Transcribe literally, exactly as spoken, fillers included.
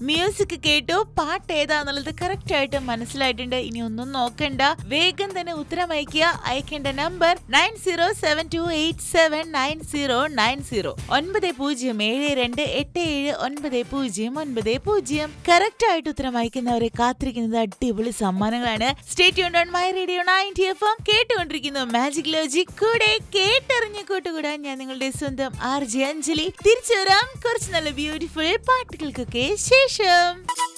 Music കേട്ടു. പാട്ട് ഏതാന്നുള്ളത് correct ആയിട്ട് മനസ്സിലായിട്ടുണ്ട്. ഇനി ഒന്നും നോക്കണ്ട, വേഗം തന്നെ ഉത്തരം അയക്കുക. അയക്കേണ്ട number nine zero seven to eight seven nine zero nine zero ഒൻപത് പൂജ്യം ഏഴ് രണ്ട് എട്ട് ഏഴ് ഒൻപത് പൂജ്യം ഒൻപത് പൂജ്യം. കറക്റ്റ് ആയിട്ട് ഉത്തരം അയക്കുന്നവരെ കാത്തിരിക്കുന്നത് അടിപൊളി സമ്മാനങ്ങളാണ്. Stay tuned on my radio ninety F M. കേട്ടുകൊണ്ടിരിക്കുന്നു മാജിക് ലോജിക്. കൂടെ കേട്ടറിഞ്ഞ് കൂട്ടുകൂടാൻ ഞാൻ നിങ്ങളുടെ സ്വന്തം ആർ ജെ അഞ്ജലി. തിരിച്ചു വരാം കുറച്ച് നല്ല ബ്യൂട്ടിഫുൾ പാട്ടുകൾക്കൊക്കെ ശേഷം.